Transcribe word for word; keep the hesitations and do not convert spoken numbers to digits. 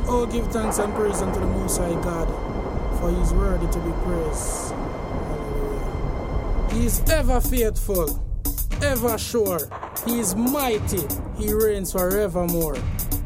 Oh, give thanks and praise unto the Most High God, for He is worthy to be praised. Hallelujah. He is ever faithful, ever sure. He is mighty. He reigns forevermore.